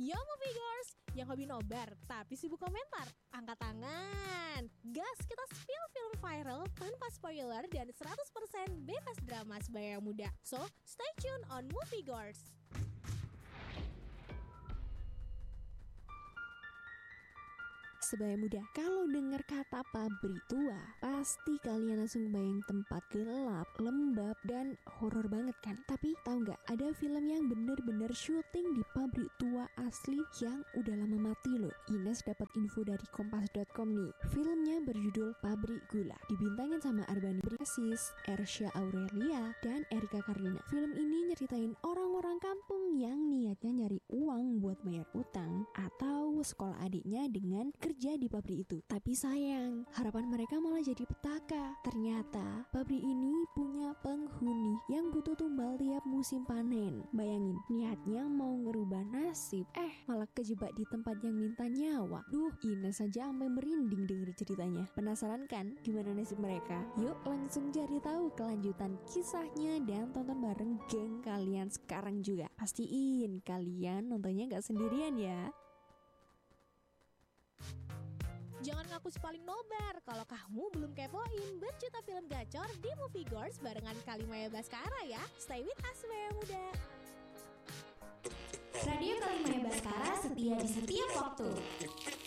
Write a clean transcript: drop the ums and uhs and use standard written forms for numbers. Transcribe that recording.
Yo movie girls, yang hobi nobar tapi sibuk komentar, angkat tangan. Gas, kita spill film viral tanpa spoiler dan 100% bebas drama sebaya yang muda. So, stay tune on Movie Girls. Sebaya muda, kalau dengar kata pabrik tua, pasti kalian langsung bayang tempat gelap, lembab, dan horor banget kan? Tapi tahu nggak, ada film yang bener-bener syuting di pabrik tua asli yang udah lama mati loh. Ines dapat info dari kompas.com nih. Filmnya berjudul Pabrik Gula, dibintangin sama Arbani Brasis, Ersya Aurelia, dan Erika Karlina. Film ini nyeritain orang-orang kampung yang niatnya nyari uang buat bayar utang atau sekolah adiknya dengan kerja di pabrik itu. Tapi sayang, harapan mereka malah jadi petaka. Ternyata pabrik ini punya penghuni yang butuh tumbal tiap musim panen. Bayangin, niatnya mau ngerubah nasib, malah kejebak di tempat yang minta nyawa. Duh, Ines saja sampai merinding denger ceritanya. Penasaran kan gimana nasib mereka? Yuk langsung cari tahu kelanjutan kisahnya dan tonton bareng geng kalian sekarang juga. Pastiin kalian nontonnya gak sendirian ya. Jangan ngaku si paling nobar kalau kamu belum kepoin berjuta film gacor di Movie Girls barengan Kalimaya Baskara ya. Stay with us, Sebaya Muda. Radio Kalimaya Baskara setia di setiap waktu.